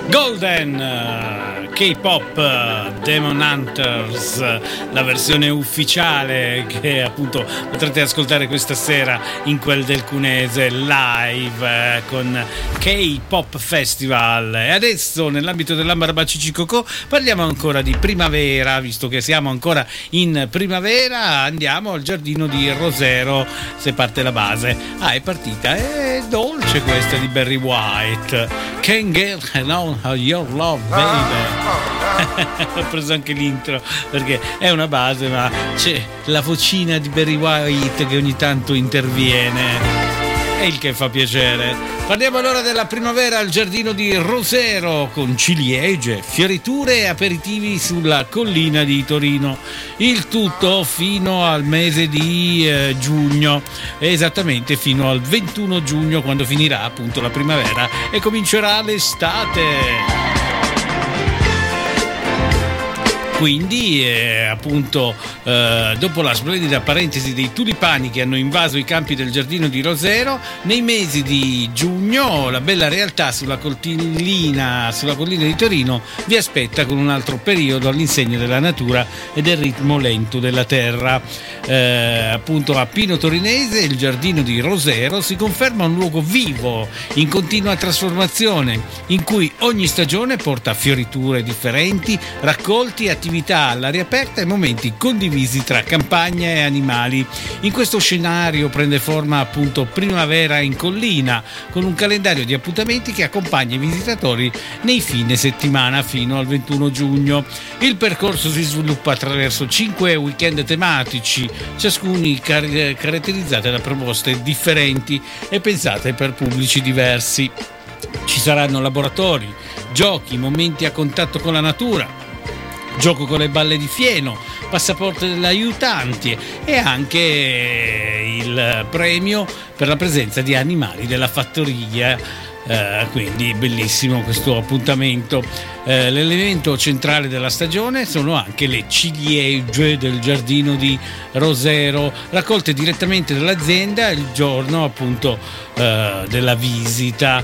Golden, K-pop, Demon Hunters, la versione ufficiale che appunto potrete ascoltare questa sera in quel del Cunese live con K-pop Festival. E adesso nell'ambito dell'Ambarbacici Cocò parliamo ancora di primavera, visto che siamo ancora in primavera. Andiamo al giardino di Rosero, se parte la base. È partita, è dolce questa di Barry White, Can't Get Enough Your Love Baby. Ho preso anche l'intro perché è una base, ma c'è la vocina di Barry White che ogni tanto interviene, è il che fa piacere. Parliamo allora della primavera al giardino di Rosero, con ciliegie, fioriture e aperitivi sulla collina di Torino. Il tutto fino al mese di giugno, esattamente fino al 21 giugno, quando finirà appunto la primavera e comincerà l'estate. Quindi appunto dopo la splendida parentesi dei tulipani che hanno invaso i campi del giardino di Rosero, nei mesi di giugno la bella realtà sulla collina di Torino vi aspetta con un altro periodo all'insegna della natura e del ritmo lento della terra. Appunto a Pino Torinese il giardino di Rosero si conferma un luogo vivo in continua trasformazione, in cui ogni stagione porta fioriture differenti, raccolti, attività all'aria aperta e momenti condivisi tra campagna e animali. In questo scenario prende forma appunto Primavera in Collina, con un calendario di appuntamenti che accompagna i visitatori nei fine settimana fino al 21 giugno. Il percorso si sviluppa attraverso 5 weekend tematici, ciascuni caratterizzati da proposte differenti e pensate per pubblici diversi. Ci saranno laboratori, giochi, momenti a contatto con la natura, gioco con le balle di fieno, passaporto dell'aiutanti e anche il premio per la presenza di animali della fattoria. Quindi bellissimo questo appuntamento. L'elemento centrale della stagione sono anche le ciliegie del giardino di Rosero, raccolte direttamente dall'azienda il giorno appunto della visita,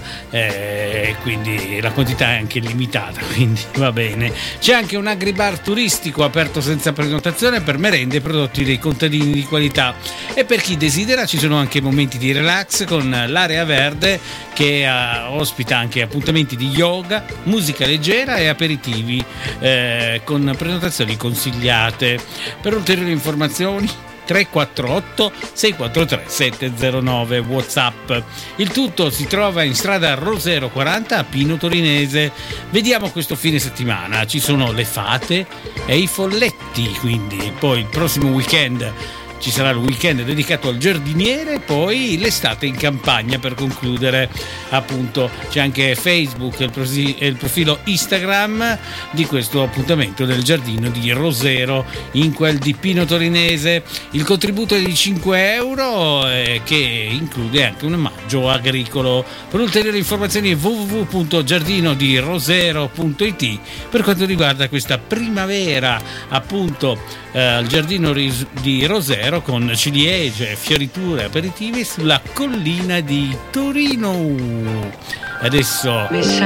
quindi la quantità è anche limitata, quindi va bene. C'è anche un agribar turistico aperto senza prenotazione per merende e prodotti dei contadini di qualità, e per chi desidera ci sono anche momenti di relax con l'area verde che ospita anche appuntamenti di yoga, musica leggera e aperitivi con prenotazioni consigliate. Per ulteriori informazioni 348 643 709 WhatsApp. Il tutto si trova in strada Rosero 40 a Pino Torinese. Vediamo questo fine settimana, ci sono le fate e i folletti, quindi poi il prossimo weekend ci sarà il weekend dedicato al giardiniere, poi l'estate in campagna per concludere. Appunto c'è anche Facebook e il profilo Instagram di questo appuntamento del giardino di Rosero in quel di Pino Torinese. Il contributo è di 5 euro che include anche un omaggio agricolo. Per ulteriori informazioni www.giardinodirosero.it per quanto riguarda questa primavera appunto al giardino di Rosero, con ciliegie, fioriture, aperitivi sulla collina di Torino. Adesso